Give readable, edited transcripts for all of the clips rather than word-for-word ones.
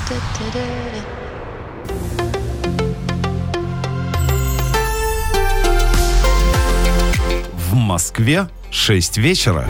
В Москве 6 вечера.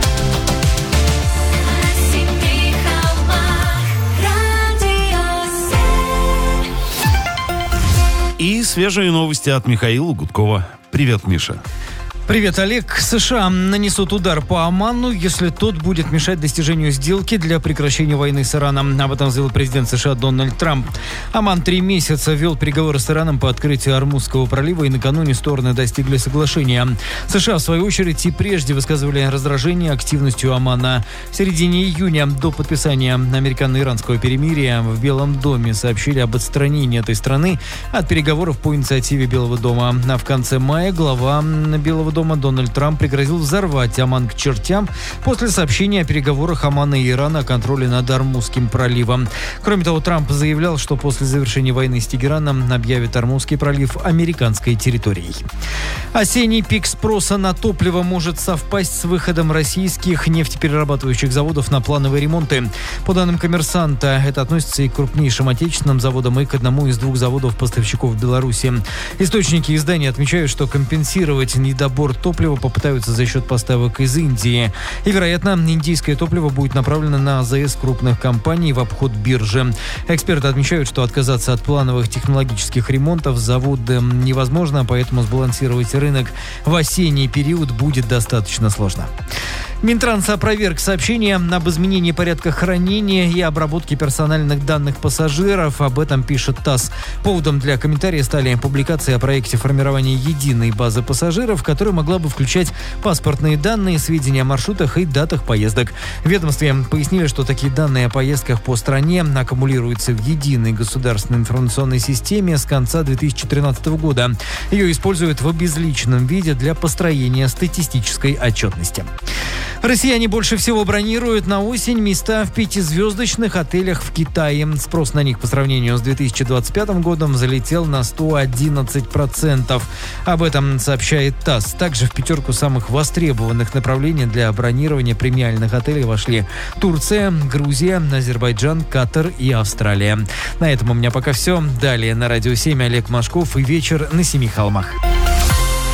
И свежие новости от Михаила Гудкова. Привет, Миша. Привет, Олег. США нанесут удар по Оману, если тот будет мешать достижению сделки для прекращения войны с Ираном. Об этом заявил президент США Дональд Трамп. Оман 3 месяца вел переговоры с Ираном по открытию Ормузского пролива, и накануне стороны достигли соглашения. США, в свою очередь, и прежде высказывали раздражение активностью Омана. В середине июня, до подписания американо-иранского перемирия, в Белом доме сообщили об отстранении этой страны от переговоров по инициативе Белого дома. А в конце мая глава Белого дома Дональд Трамп пригрозил взорвать Оман к чертям после сообщения о переговорах Омана и Ирана о контроле над Ормузским проливом. Кроме того, Трамп заявлял, что после завершения войны с Тегераном объявит Ормузский пролив американской территорией. Осенний пик спроса на топливо может совпасть с выходом российских нефтеперерабатывающих заводов на плановые ремонты. По данным «Коммерсанта», это относится и к крупнейшим отечественным заводам, и к одному из 2 заводов-поставщиков в Беларуси. Источники издания отмечают, что компенсировать недобор топлива попытаются за счет поставок из Индии. И, вероятно, индийское топливо будет направлено на АЗС крупных компаний в обход биржи. Эксперты отмечают, что отказаться от плановых технологических ремонтов заводам невозможно, поэтому сбалансировать рынок в осенний период будет достаточно сложно. Минтранс опроверг сообщение об изменении порядка хранения и обработки персональных данных пассажиров. Об этом пишет ТАСС. Поводом для комментария стали публикации о проекте формирования единой базы пассажиров, которая могла бы включать паспортные данные, сведения о маршрутах и датах поездок. В ведомстве пояснили, что такие данные о поездках по стране аккумулируются в единой государственной информационной системе с конца 2013 года. Ее используют в обезличенном виде для построения статистической отчетности. Россияне больше всего бронируют на осень места в 5-звездочных отелях в Китае. Спрос на них по сравнению с 2025 годом залетел на 111%. Об этом сообщает ТАСС. Также в 5 самых востребованных направлений для бронирования премиальных отелей вошли Турция, Грузия, Азербайджан, Катар и Австралия. На этом у меня пока все. Далее на Радио 7 Олег Машков и вечер на Семи холмах.